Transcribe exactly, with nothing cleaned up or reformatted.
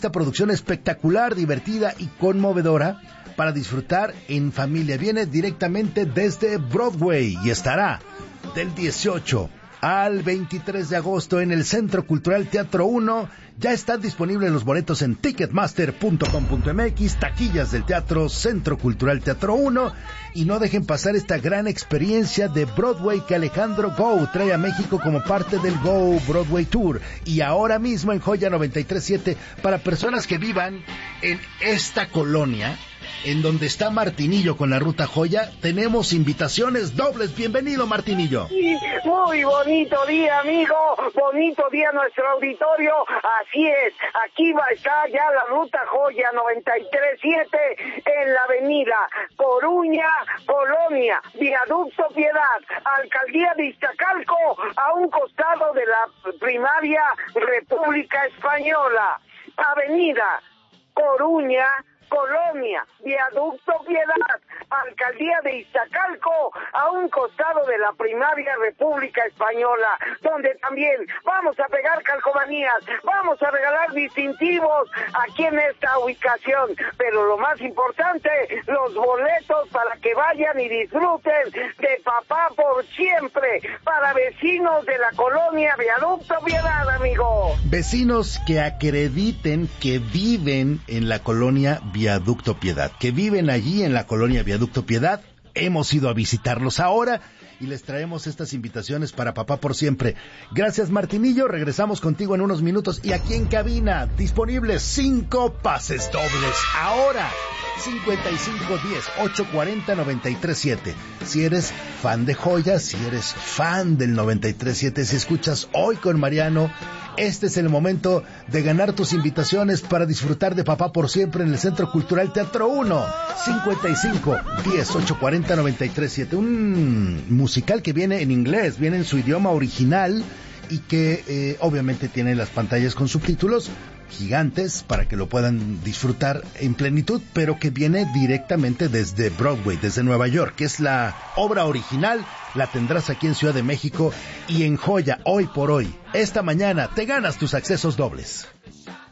esta producción espectacular, divertida y conmovedora para disfrutar en familia. Viene directamente desde Broadway y estará del dieciocho al veintitrés de agosto en el Centro Cultural Teatro uno. Ya están disponibles los boletos en ticketmaster punto com punto m x, taquillas del Teatro Centro Cultural Teatro uno, y no dejen pasar esta gran experiencia de Broadway que Alejandro Go trae a México como parte del Go Broadway Tour. Y ahora mismo en Joya noventa y tres punto siete, para personas que vivan en esta colonia, en donde está Martinillo con la Ruta Joya, tenemos invitaciones dobles. Bienvenido, Martinillo. Sí, muy bonito día, amigo, bonito día nuestro auditorio. Así es, aquí va a estar ya la Ruta Joya noventa y tres punto siete en la avenida Coruña, Colonia, Viaducto Piedad, Alcaldía de Iztacalco, a un costado de la primaria República Española. Avenida Coruña, Colonia, Viaducto Piedad, Alcaldía de Iztacalco, a un costado de la primaria República Española, donde también vamos a pegar calcomanías, vamos a regalar distintivos aquí en esta ubicación, pero lo más importante, los boletos para que vayan y disfruten de Papá por Siempre, para vecinos de la colonia Viaducto Piedad, amigo. Vecinos que acrediten que viven en la colonia Viaducto Piedad, que viven allí en la colonia Viaducto Piedad. Hemos ido a visitarlos ahora y les traemos estas invitaciones para Papá por Siempre. Gracias, Martinillo. Regresamos contigo en unos minutos. Y aquí en cabina, disponibles cinco pases dobles. Ahora, cincuenta y cinco diez, ochocientos cuarenta, noventa y tres siete. Si eres fan de Joya, si eres fan del noventa y tres siete, si escuchas Hoy con Mariano, este es el momento de ganar tus invitaciones para disfrutar de Papá por Siempre en el Centro Cultural Teatro uno. cincuenta y cinco diez, ochocientos cuarenta, noventa y tres siete. Un musical que viene en inglés, viene en su idioma original y que eh, obviamente tiene las pantallas con subtítulos gigantes para que lo puedan disfrutar en plenitud, pero que viene directamente desde Broadway, desde Nueva York, que es la obra original. La tendrás aquí en Ciudad de México y en Joya hoy por hoy. Esta mañana te ganas tus accesos dobles.